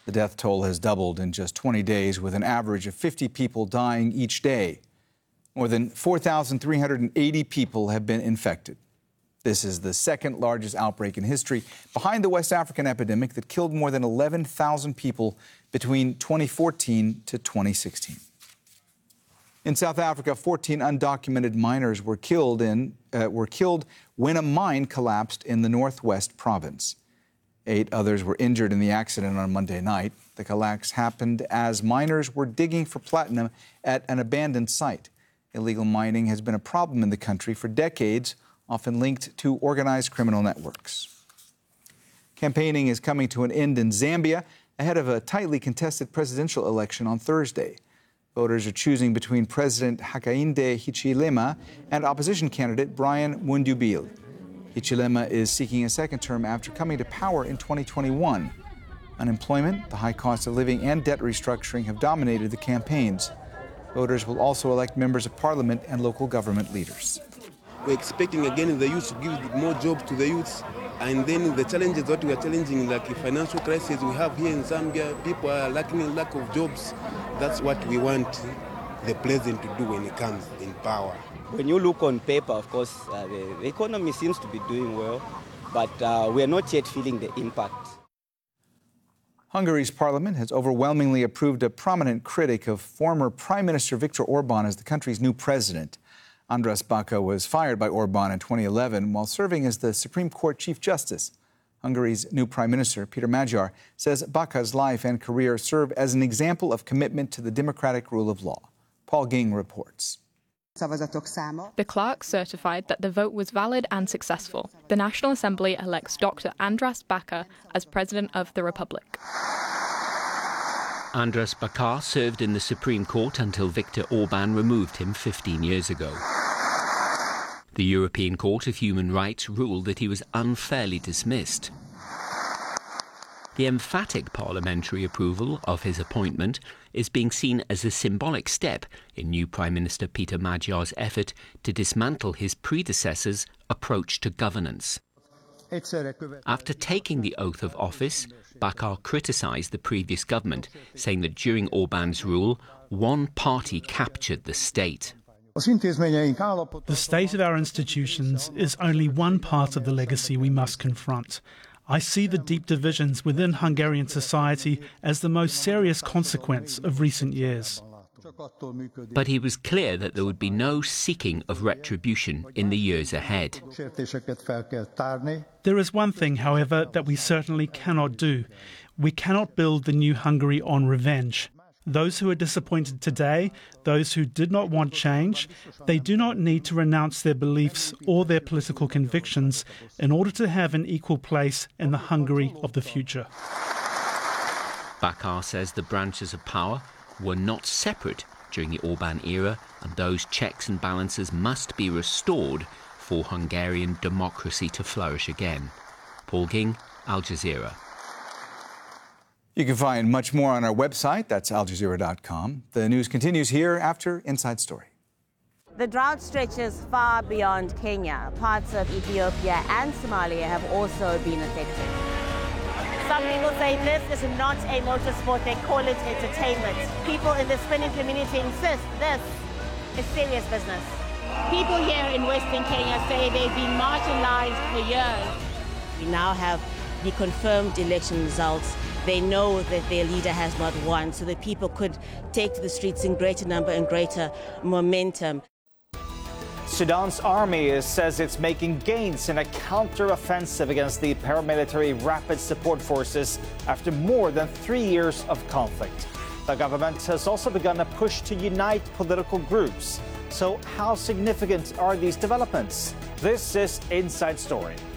The death toll has doubled in just 20 days, with an average of 50 people dying each day. More than 4,380 people have been infected. This is the second largest outbreak in history, behind the West African epidemic that killed more than 11,000 people between 2014 to 2016. In South Africa, 14 undocumented miners were killed when a mine collapsed in the northwest province. 8 others were injured in the accident on Monday night. The collapse happened as miners were digging for platinum at an abandoned site. Illegal mining has been a problem in the country for decades, often linked to organized criminal networks. Campaigning is coming to an end in Zambia ahead of a tightly contested presidential election on Thursday. Voters are choosing between President Hakainde Hichilema and opposition candidate Brian Mundubile. Hichilema is seeking a second term after coming to power in 2021. Unemployment, the high cost of living, and debt restructuring have dominated the campaigns. Voters will also elect members of parliament and local government leaders. We're expecting again the youth to give more jobs to the youths, and then the challenges that we are challenging, like the financial crisis we have here in Zambia, people are lacking lack of jobs. That's what we want the president to do when he comes in power. When you look on paper, of course, the economy seems to be doing well, but we are not yet feeling the impact. Hungary's parliament has overwhelmingly approved a prominent critic of former Prime Minister Viktor Orban as the country's new president. András Baka was fired by Orban in 2011 while serving as the Supreme Court Chief Justice. Hungary's new Prime Minister, Peter Magyar, says Baka's life and career serve as an example of commitment to the democratic rule of law. Paul Ging reports. The clerk certified that the vote was valid and successful. The National Assembly elects Dr. András Baka as President of the Republic. András Baka served in the Supreme Court until Viktor Orban removed him 15 years ago. The European Court of Human Rights ruled that he was unfairly dismissed. The emphatic parliamentary approval of his appointment is being seen as a symbolic step in new Prime Minister Peter Magyar's effort to dismantle his predecessor's approach to governance. After taking the oath of office, Baka criticised the previous government, saying that during Orban's rule, one party captured the state. The state of our institutions is only one part of the legacy we must confront. I see the deep divisions within Hungarian society as the most serious consequence of recent years. But he was clear that there would be no seeking of retribution in the years ahead. There is one thing, however, that we certainly cannot do. We cannot build the new Hungary on revenge. Those who are disappointed today, those who did not want change, they do not need to renounce their beliefs or their political convictions in order to have an equal place in the Hungary of the future. Baka says the branches of power were not separate during the Orban era, and those checks and balances must be restored for Hungarian democracy to flourish again. Paul Ging, Al Jazeera. You can find much more on our website. That's aljazeera.com. The news continues here after Inside Story. The drought stretches far beyond Kenya. Parts of Ethiopia and Somalia have also been affected. Some people say this is not a motorsport, they call it entertainment. People in the sprinting community insist this is serious business. People here in Western Kenya say they've been marginalized for years. We now have the confirmed election results. They know that their leader has not won, so that people could take to the streets in greater number and greater momentum. Sudan's army says it's making gains in a counter-offensive against the paramilitary Rapid Support Forces after more than 3 years of conflict. The government has also begun a push to unite political groups. So how significant are these developments? This is Inside Story.